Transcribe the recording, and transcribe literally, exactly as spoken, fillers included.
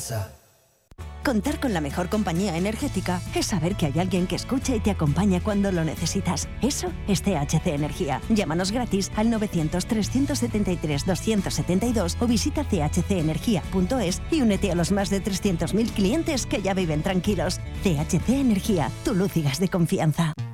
casa. Contar con la mejor compañía energética es saber que hay alguien que escucha y te acompaña cuando lo necesitas. Eso es C H C Energía. Llámanos gratis al novecientos, trescientos setenta y tres, doscientos setenta y dos o visita c h c energía punto es y únete a los más de trescientos mil clientes que ya viven tranquilos. C H C Energía, tu luz y gas de confianza.